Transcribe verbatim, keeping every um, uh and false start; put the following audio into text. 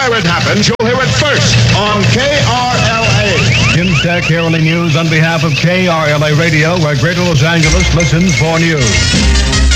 where it happens, you'll hear it first on K R L A. Jim Stack, Heralding News on behalf of K R L A Radio, where Greater Los Angeles listens for news.